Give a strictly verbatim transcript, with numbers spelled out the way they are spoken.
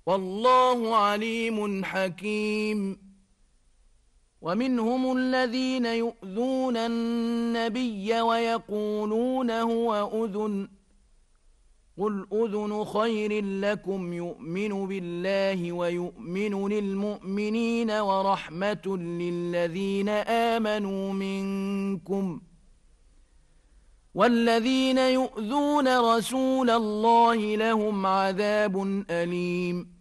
والله عليم حكيم. ومنهم الذين يؤذون النبي ويقولون هو أذن، قل أذن خير لكم يؤمن بالله ويؤمن للمؤمنين ورحمة للذين آمنوا منكم، والذين يؤذون رسول الله لهم عذاب أليم.